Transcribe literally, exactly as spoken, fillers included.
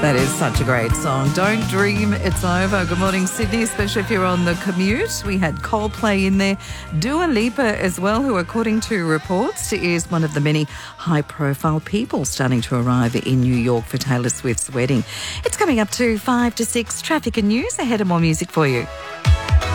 That is such a great song. Don't dream it's over. Good morning, Sydney, especially if you're on the commute. We had Coldplay in there. Dua Lipa as well, who according to reports is one of the many high-profile people starting to arrive in New York for Taylor Swift's wedding. It's coming up to five to six. Traffic and news. Ahead of more music for you.